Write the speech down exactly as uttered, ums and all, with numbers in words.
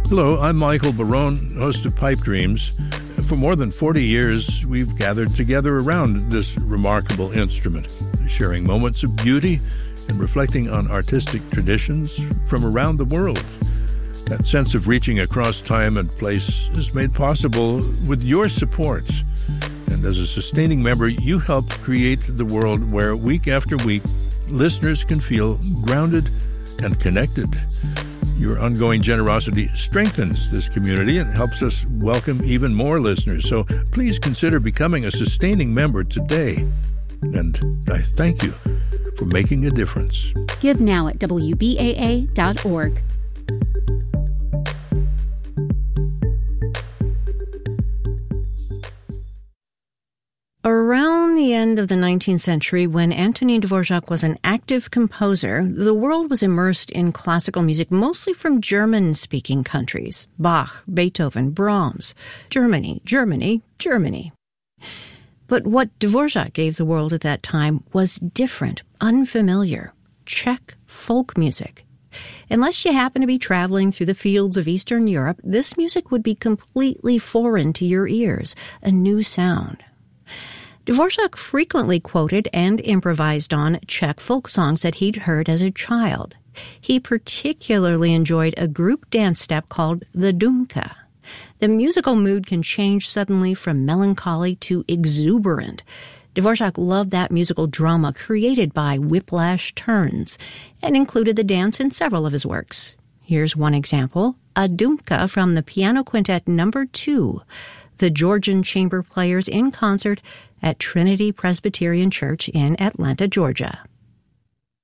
Hello, I'm Michael Barone, host of Pipe Dreams. For more than forty years, we've gathered together around this remarkable instrument, sharing moments of beauty and reflecting on artistic traditions from around the world. That sense of reaching across time and place is made possible with your support. And as a sustaining member, you help create the world where week after week, listeners can feel grounded and connected. Your ongoing generosity strengthens this community and helps us welcome even more listeners. So please consider becoming a sustaining member today. And I thank you for making a difference. Give now at W B A A dot org. Around the end of the nineteenth century, when Antonin Dvorak was an active composer, the world was immersed in classical music, mostly from German-speaking countries. Bach, Beethoven, Brahms. Germany, Germany, Germany. But what Dvorak gave the world at that time was different, unfamiliar. Czech folk music. Unless you happen to be traveling through the fields of Eastern Europe, this music would be completely foreign to your ears, a new sound. Dvorak frequently quoted and improvised on Czech folk songs that he'd heard as a child. He particularly enjoyed a group dance step called the Dunka. The musical mood can change suddenly from melancholy to exuberant. Dvorak loved that musical drama created by whiplash turns and included the dance in several of his works. Here's one example, a Dunka from the Piano Quintet Number Two, the Georgian chamber players in concert at Trinity Presbyterian Church in Atlanta, Georgia.